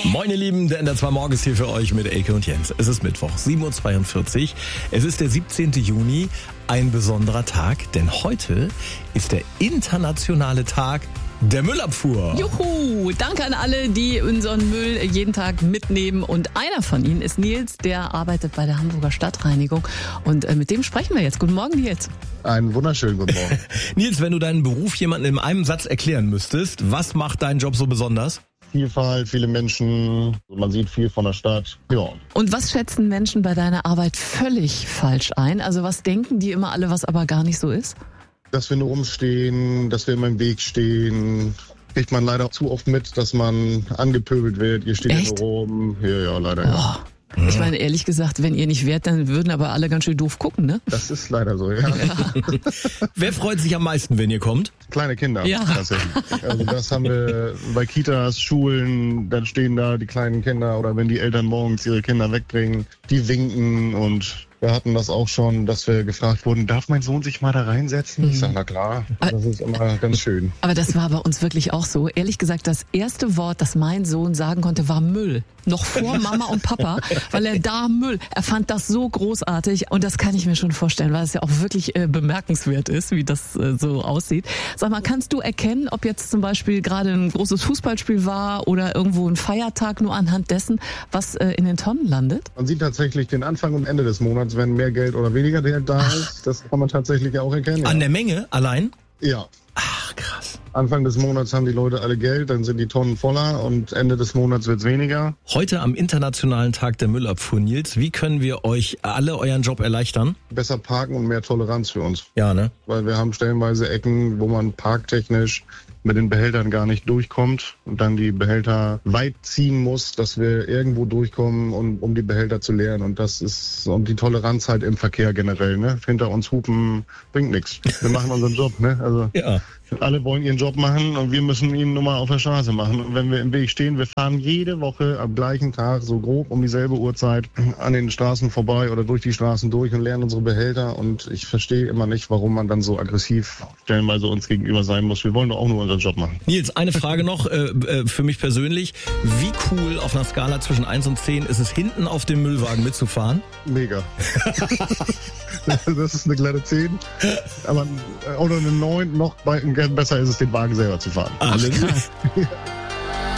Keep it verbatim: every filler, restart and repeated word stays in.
Moin ihr Lieben, der N D R zwei Morgen ist hier für euch mit Elke und Jens. Es ist Mittwoch, sieben Uhr zweiundvierzig. Es ist der siebzehnten Juni, ein besonderer Tag, denn heute ist der internationale Tag der Müllabfuhr. Juhu, danke an alle, die unseren Müll jeden Tag mitnehmen. Und einer von ihnen ist Nils, der arbeitet bei der Hamburger Stadtreinigung. Und äh, mit dem sprechen wir jetzt. Guten Morgen, Nils. Einen wunderschönen guten Morgen. Nils, wenn du deinen Beruf jemandem in einem Satz erklären müsstest, was macht deinen Job so besonders? Vielfalt, viele Menschen, man sieht viel von der Stadt. Ja. Und was schätzen Menschen bei deiner Arbeit völlig falsch ein? Also was denken die immer alle, was aber gar nicht so ist? Dass wir nur rumstehen, dass wir immer im Weg stehen, kriegt man leider zu oft mit, dass man angepöbelt wird. Ihr steht Echt? nur rum. Ja, ja, leider ja. Oh. Ich meine, ehrlich gesagt, wenn ihr nicht wärt, dann würden aber alle ganz schön doof gucken, ne? Das ist leider so, ja. Ja. Wer freut sich am meisten, wenn ihr kommt? Kleine Kinder, Ja. tatsächlich. Also das haben wir bei Kitas, Schulen, dann stehen da die kleinen Kinder oder wenn die Eltern morgens ihre Kinder wegbringen, die winken und wir hatten das auch schon, dass wir gefragt wurden, darf mein Sohn sich mal da reinsetzen? Mhm. Ich sage, na klar, das ist immer ganz schön. Aber das war bei uns wirklich auch so. Ehrlich gesagt, das erste Wort, das mein Sohn sagen konnte, war Müll. Noch vor Mama und Papa, weil er da Müll, er fand das so großartig und das kann ich mir schon vorstellen, weil es ja auch wirklich äh, bemerkenswert ist, wie das äh, so aussieht. Sag mal, kannst du erkennen, ob jetzt zum Beispiel gerade ein großes Fußballspiel war oder irgendwo ein Feiertag, nur anhand dessen, was äh, in den Tonnen landet? Man sieht tatsächlich den Anfang und Ende des Monats, wenn mehr Geld oder weniger Geld da ist. Das kann man tatsächlich auch erkennen. An Ja. der Menge allein? ja. Ach, krass. Anfang des Monats haben die Leute alle Geld, dann sind die Tonnen voller und Ende des Monats wird's weniger. Heute am Internationalen Tag der Müllabfuhr, Nils, wie können wir euch alle euren Job erleichtern? Besser parken und mehr Toleranz für uns. Ja, ne? Weil wir haben stellenweise Ecken, wo man parktechnisch mit den Behältern gar nicht durchkommt und dann die Behälter weit ziehen muss, dass wir irgendwo durchkommen, und, um die Behälter zu leeren. Und das ist und die Toleranz halt im Verkehr generell. Ne? Hinter uns hupen bringt nichts. Wir machen unseren Job. Ne? Also Ja. alle wollen ihren Job machen und wir müssen ihn nur mal auf der Straße machen. Und wenn wir im Weg stehen, wir fahren jede Woche am gleichen Tag so grob um dieselbe Uhrzeit an den Straßen vorbei oder durch die Straßen durch und leeren unsere Behälter. Und ich verstehe immer nicht, warum man dann so aggressiv stellenweise uns gegenüber sein muss. Wir wollen doch auch nur unseren Job machen. Nils, eine Frage noch äh, äh, für mich persönlich. Wie cool auf einer Skala zwischen eins und zehn ist es, hinten auf dem Müllwagen mitzufahren? Mega. Das ist eine glatte zehn. Aber, oder eine neun, noch bei, besser ist es, den Wagen selber zu fahren. Alles. Krass.